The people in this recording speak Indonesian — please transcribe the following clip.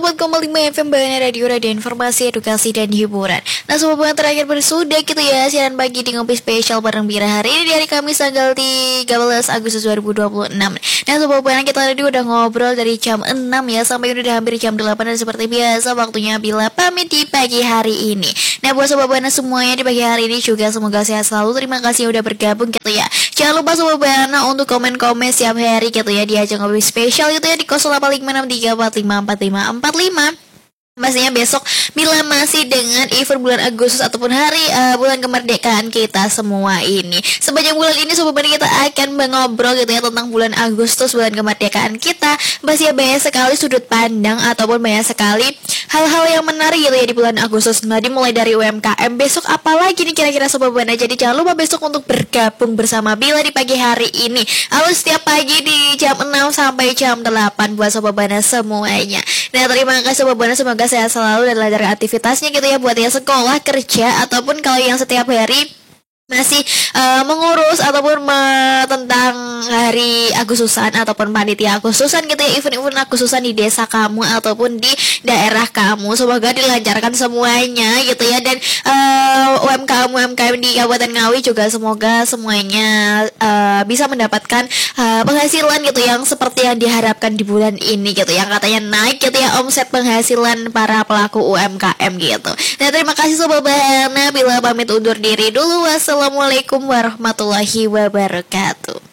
104,5 FM Bana Radio Informasi, Edukasi, dan Hiburan. Nah, Sobat Bana terakhir bersudah gitu ya siaran pagi di Ngopi Spesial bareng Bira hari ini di hari Kamis tanggal 13 Agustus 2026. Nah, Sobat Bana kita tadi udah ngobrol dari jam 6 ya sampai udah hampir jam 8. Dan seperti biasa waktunya Bila pamit di pagi hari ini. Nah, buat Sobat Bana semuanya di pagi hari ini juga semoga sehat selalu. Terima kasih udah bergabung gitu ya. Jangan lupa Sobat Bana untuk komen-komen setiap hari gitu ya di ajang Ngopi Spesial gitu ya di 0856345545. Pastinya besok bila masih dengan event bulan Agustus ataupun hari bulan kemerdekaan kita semua ini. Sepanjang bulan ini Sobat Bana kita akan mengobrol gitu ya tentang bulan Agustus, bulan kemerdekaan kita. Pastinya banyak sekali sudut pandang ataupun banyak sekali hal-hal yang menarik gitu ya di bulan Agustus. Nah, dimulai dari UMKM. Besok apalagi nih kira-kira Sobat Bana. Jadi jangan lupa besok untuk bergabung bersama Bila di pagi hari ini. Lalu setiap pagi di jam 6 sampai jam 8 buat Sobat Bana semuanya. Nah, terima kasih Sobat Bana, semoga sehat selalu dan lancar aktivitasnya gitu ya buat yang sekolah, kerja, ataupun kalau yang setiap hari masih mengurus ataupun tentang hari Agustusan ataupun panitia Agustusan gitu ya, event-event Agustusan di desa kamu ataupun di daerah kamu, semoga dilancarkan semuanya gitu ya. Dan UMKM di Kabupaten Ngawi juga semoga semuanya bisa mendapatkan penghasilan gitu yang seperti yang diharapkan di bulan ini gitu, yang katanya naik gitu ya omset penghasilan para pelaku UMKM gitu. Nah, terima kasih Sobat Bana, Bila pamit undur diri dulu. Wassalamualaikum warahmatullahi wabarakatuh.